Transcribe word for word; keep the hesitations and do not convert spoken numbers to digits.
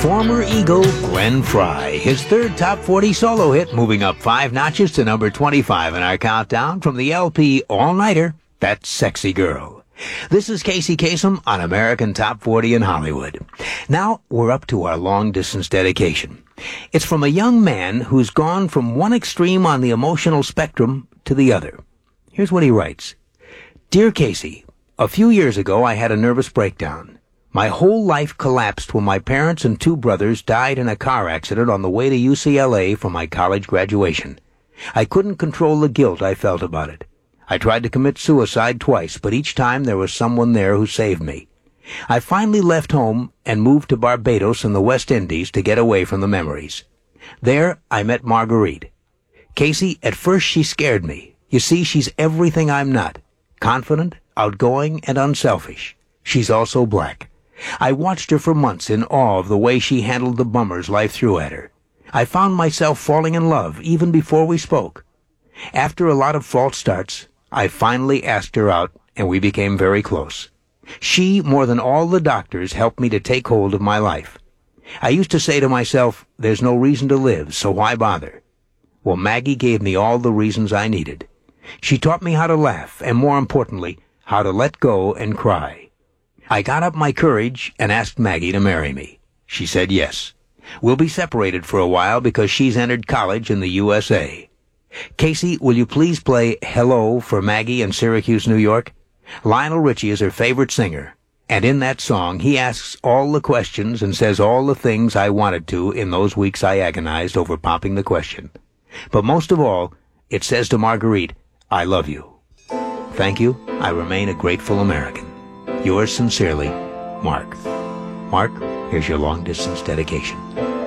former Eagle Glenn Frey. His third top forty solo hit, moving up five notches to number twenty-five in our countdown from the L P All-Nighter, That's Sexy Girl. This is Casey Kasem on American Top forty in Hollywood. Now we're up to our long-distance dedication. It's from a young man who's gone from one extreme on the emotional spectrum to the other. Here's what he writes. Dear Casey, a few years ago I had a nervous breakdown. My whole life collapsed when my parents and two brothers died in a car accident on the way to U C L A for my college graduation. I couldn't control the guilt I felt about it. I tried to commit suicide twice, but each time there was someone there who saved me. I finally left home and moved to Barbados in the West Indies to get away from the memories. There I met Marguerite. Casey, at first she scared me. You see, she's everything I'm not. Confident, outgoing, and unselfish. She's also black. I watched her for months in awe of the way she handled the bummers life threw at her. I found myself falling in love even before we spoke. After a lot of false starts, I finally asked her out, and we became very close. She, more than all the doctors, helped me to take hold of my life. I used to say to myself, there's no reason to live, so why bother? Well, Maggie gave me all the reasons I needed. She taught me how to laugh, and more importantly, how to let go and cry. I got up my courage and asked Maggie to marry me. She said yes. We'll be separated for a while because she's entered college in the U S A. Casey, will you please play Hello for Maggie in Syracuse, New York? Lionel Richie is her favorite singer, and in that song he asks all the questions and says all the things I wanted to in those weeks I agonized over popping the question. But most of all, it says to Marguerite, I love you. Thank you. I remain a grateful American. Yours sincerely, Mark. Mark, here's your long-distance dedication.